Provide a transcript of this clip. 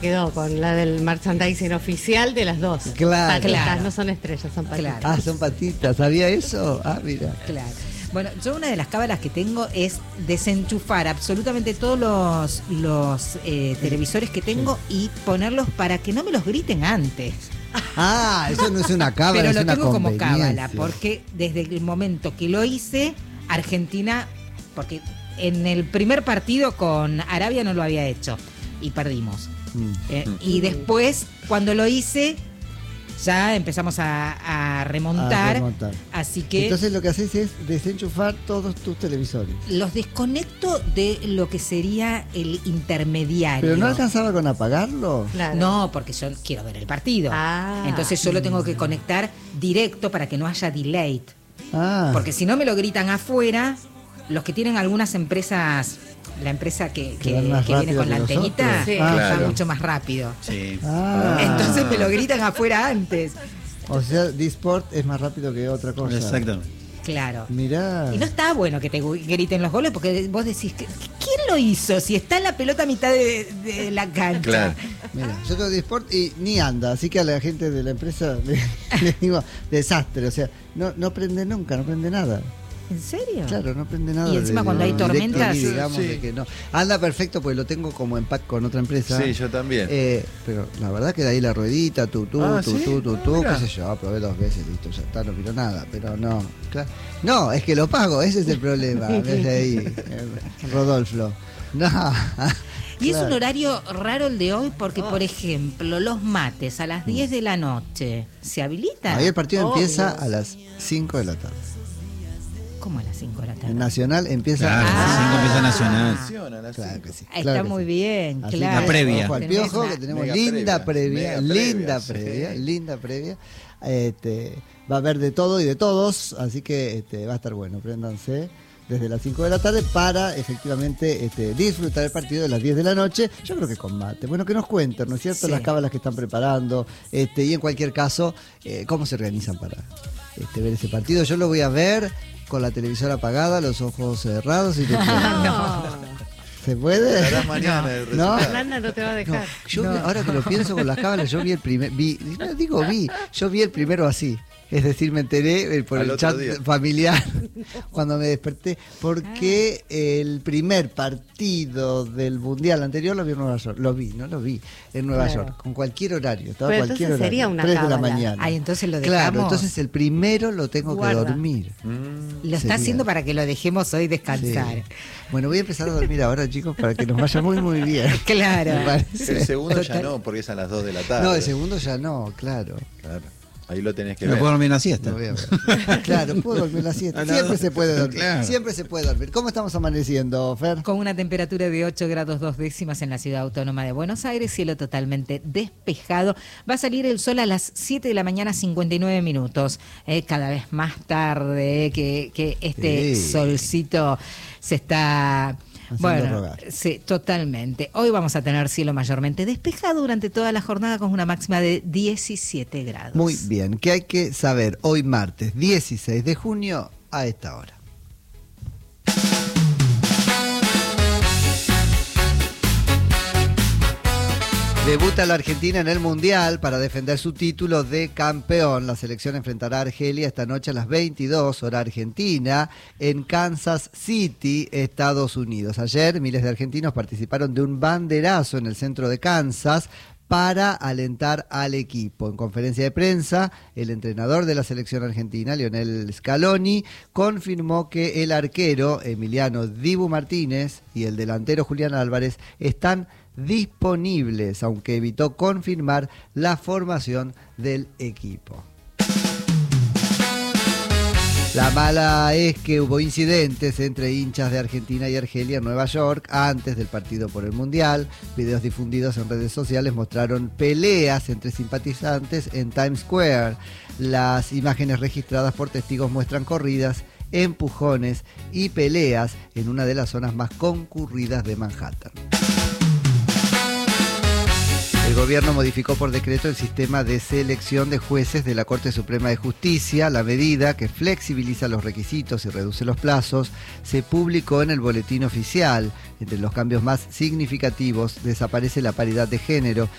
Quedó con la del merchandising oficial de las dos. Claro. Patitas, Claro. no son estrellas, son patitas. Claro. Ah, son patitas. ¿Sabía eso? Ah, mira. Claro. Bueno, yo una de las cábalas que tengo es desenchufar absolutamente todos los televisores que tengo y ponerlos para que no me los griten antes. Ah, eso no es una cábala, Pero es lo una tengo como conveniencia. cábala, porque desde el momento que lo hice, Argentina, porque en el primer partido con Arabia no lo había hecho y perdimos. Y después, cuando lo hice, ya empezamos a remontar. Así que Entonces lo que haces es desenchufar todos tus televisores. los desconecto de lo que sería el intermediario. ¿Pero no alcanzaba con apagarlo? Claro. No, porque yo quiero ver el partido. Ah. Entonces yo lo tengo que conectar directo para que no haya delay. Ah, Porque si no me lo gritan afuera, los que tienen algunas empresas, la empresa que van más viene rápido con la que antenita, nosotros. Sí. va Claro. mucho más rápido. Sí. ah. Entonces me lo gritan afuera antes. O sea, Disport es más rápido que otra cosa. Exacto. Claro. Mirá. Y no está bueno que te griten los goles porque vos decís, ¿quién lo hizo? Si está en la pelota a mitad de la cancha. Claro. Mira, yo tengo Disport y ni anda, así que a la gente de la empresa le digo, desastre, o sea, no prende nunca, no prende nada. ¿En serio? Claro, no prende nada. Y encima cuando hay directo tormentas. ni digamos Sí. de que no. Anda perfecto porque lo tengo como en pack con otra empresa. Sí, yo también. Pero la verdad que de ahí la ruedita, ¿sí? qué Mira. sé yo, probé 2 veces, listo, ya está, no miro nada, pero no. Claro. No, es que lo pago, ese es el problema. Desde ahí, Rodolfo. No. Y es un Claro. horario raro el de hoy porque, por ejemplo, los mates a las 10 de la noche, ¿se habilitan? Ahí el partido Obvio. empieza a las 5 de la tarde. ¿Cómo a las 5 de la tarde? En Nacional empieza Claro, a las a las 5 empieza Ah. Nacional. cinco. Claro que sí. Ahí claro está que muy sí. bien, Así claro. La previa. Ojo al Tenés piojo, una- que tenemos Mega linda previa, previa, mega linda previa, previa, sí. linda previa. Va a haber de todo y de todos, así que va a estar bueno. Préndanse desde las 5 de la tarde para efectivamente disfrutar el partido de las 10 de la noche. Yo creo que con mate. Bueno, que nos cuenten, ¿no es cierto? Sí. Las cábalas que están preparando y en cualquier caso, cómo se organizan para ver ese partido. Yo lo voy a ver con la televisora apagada, los ojos cerrados y No. ¿Se puede? Lo harás mañana el No. resultado. Fernanda no te va a No, dejar. yo ahora que lo pienso con las cábalas, yo vi el primer, yo vi el primero así. Es decir, me enteré por Al el otro chat día. familiar cuando me desperté, porque el primer partido del Mundial anterior lo vi en Nueva York. Lo vi en Nueva Claro. York, con cualquier horario. Estaba Pero cualquier entonces horario. sería una 3 de la cábala. mañana. Ay, entonces lo Claro, dejamos. entonces el primero lo tengo Guarda. que dormir. Lo está sería. haciendo para que lo dejemos hoy descansar. Sí. Bueno, voy a empezar a dormir ahora, chicos, para que nos vaya muy, muy bien. Claro. Me parece. El segundo ya Total. no, porque es a las 2 de la tarde. No, el segundo ya no, claro. Claro. Ahí lo tenés que No ver. puedo dormir en la siesta. Lo voy a ver. Claro, puedo dormir la siesta. Ah, no, Siempre no. se puede dormir. Claro. Siempre se puede dormir. ¿Cómo estamos amaneciendo, Fer? Con una temperatura de 8 grados 2 décimas en la ciudad autónoma de Buenos Aires, cielo totalmente despejado. Va a salir el sol a las 7 de la mañana, 59 minutos. Cada vez más tarde que este Sí. solcito se está... Haciendo Bueno, rogar. sí, totalmente. Hoy vamos a tener cielo mayormente despejado durante toda la jornada con una máxima de 17 grados. Muy bien. ¿Qué hay que saber hoy martes 16 de junio a esta hora? Debuta la Argentina en el Mundial para defender su título de campeón. La selección enfrentará a Argelia esta noche a las 22 hora argentina en Kansas City, Estados Unidos. Ayer miles de argentinos participaron de un banderazo en el centro de Kansas para alentar al equipo. En conferencia de prensa, el entrenador de la selección argentina, Lionel Scaloni, confirmó que el arquero Emiliano Dibu Martínez y el delantero Julián Álvarez están disponibles, aunque evitó confirmar la formación del equipo. La mala es que hubo incidentes entre hinchas de Argentina y Argelia en Nueva York antes del partido por el Mundial. Videos difundidos en redes sociales mostraron peleas entre simpatizantes en Times Square. Las imágenes registradas por testigos muestran corridas, empujones y peleas en una de las zonas más concurridas de Manhattan. El gobierno modificó por decreto el sistema de selección de jueces de la Corte Suprema de Justicia. La medida, que flexibiliza los requisitos y reduce los plazos, se publicó en el boletín oficial. Entre los cambios más significativos, desaparece la paridad de género